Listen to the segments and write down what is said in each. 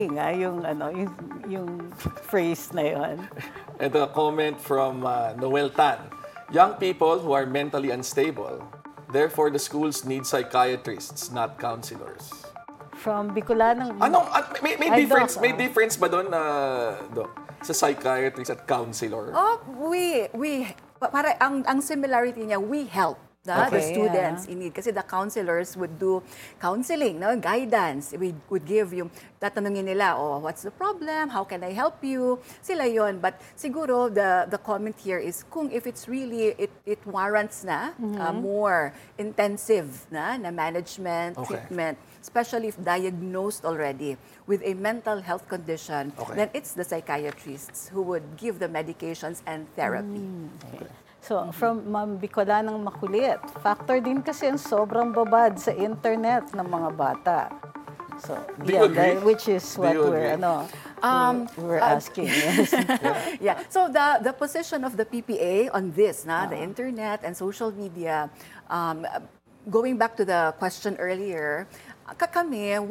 nga yung yung phrase na yon. And a comment from Noel Tan. Young people who are mentally unstable, therefore the schools need psychiatrists, not counselors. From Bicolanang May Ay, difference, Doc, may difference ba doon Doc, sa psychiatrist at counselor? Oh, para ang similarity niya, we help the Okay, students in need. Kasi the counselors would do counseling, no? Guidance. We would give yung, tatanungin nila, oh, what's the problem? How can I help you? Sila yon. But siguro, the comment here is, kung if it's really, it warrants na more intensive na management, treatment, especially if diagnosed already with a mental health condition, then it's the psychiatrists who would give the medications and therapy. So, from Ma'am Bicolanang Makulit, factor din kasi ang sobrang babad sa internet ng mga bata. So, Do you agree? which is what you we're, agree? we're asking. Yes. Yeah. So the position of the PPA on this, the internet and social media, going back to the question earlier, kami,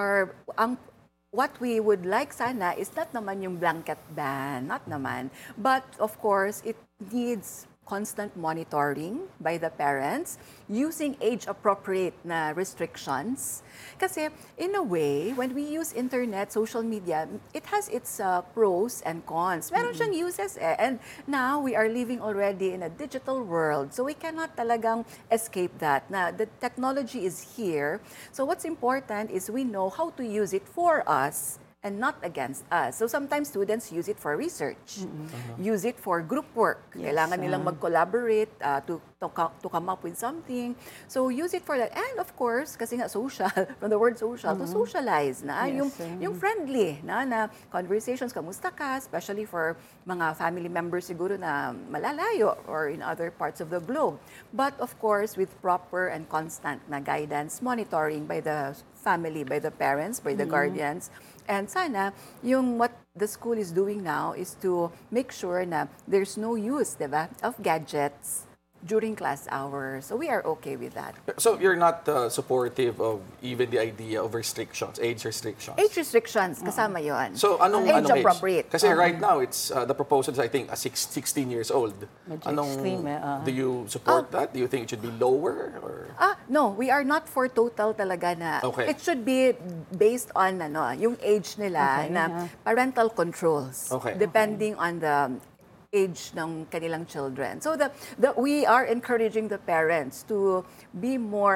what we would like sana is not naman yung blanket ban, not naman. But of course, it needs constant monitoring by the parents using age-appropriate na restrictions. Kasi in a way, when we use internet, social media, it has its pros and cons. Meron siyang uses And now, we are living already in a digital world. So we cannot talagang escape that. Na the technology is here. So what's important is we know how to use it for us and not against us. So sometimes students use it for research, use it for group work. Kailangan nilang mag-collaborate to come up with something. So use it for that. And of course, kasi nga social, from the word social, to socialize na, yung friendly na conversations, kamusta ka, especially for mga family members siguro na malalayo or in other parts of the globe. But of course, with proper and constant na guidance, monitoring by the family, by the parents, by the guardians. And sana, yung what the school is doing now is to make sure na there's no use, diba, of gadgets during class hours. So we are okay with that. So you're not supportive of even the idea of restrictions, age restrictions? Age restrictions, kasama yon. So anong age appropriate? Kasi right now, it's the proposal is I think 16 years old. Medyo extreme, Do you support that? Do you think it should be lower? Or? No, we are not for total talaga na. Okay. It should be based on yung age nila na parental controls. Okay. Depending on the age ng kanilang children. So we are encouraging the parents to be more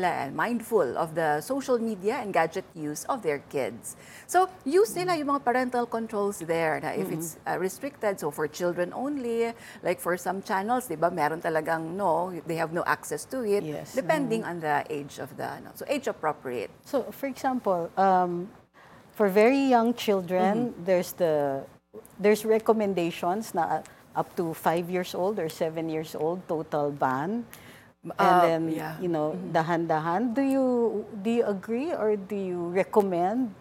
mindful of the social media and gadget use of their kids. So use nila yung mga parental controls there na if it's restricted, so for children only, like for some channels, di ba, meron talagang they have no access to it, Yes. depending on the age of so age appropriate. So, for example, for very young children, there's recommendations na up to 5 years old or 7 years old total ban. And then, dahan-dahan. Do you agree or do you recommend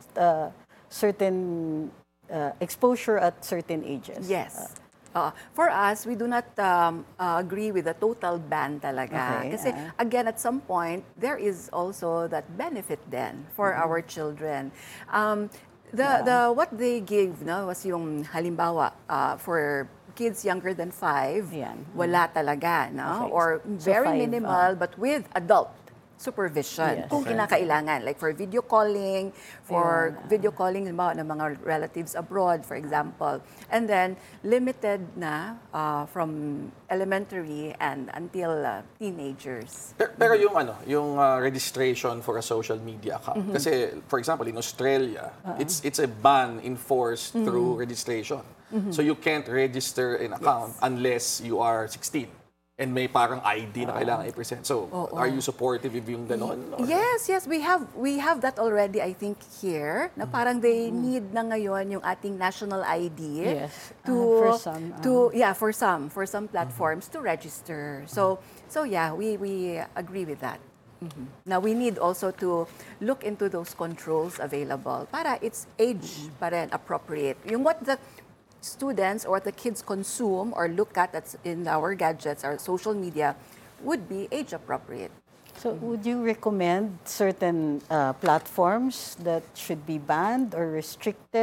certain exposure at certain ages? Yes. For us, we do not agree with the total ban talaga. Okay, Kasi again, at some point, there is also that benefit then for our children. What they gave was yung halimbawa for kids younger than 5, wala talaga, Okay. or So very 5, minimal, but with adult supervision Yes. kung kinakailangan, like for video calling, halimbawa ng mga relatives abroad, for example. And then limited na from elementary and until teenagers. Pero yung registration for a social media account. Kasi for example in Australia, it's a ban enforced through registration. So you can't register an account unless you are 16. And may parang ID na kailangan i-present. So, are you supportive of yung ganon? Or? Yes, we have that already, I think, here. Na parang they need na ngayon yung ating national ID Yes. to For some, for some platforms to register. So yeah, we agree with that. Now we need also to look into those controls available para it's age pa rin appropriate. Yung what the students or what the kids consume or look at in our gadgets or social media would be age appropriate. So would you recommend certain platforms that should be banned or restricted?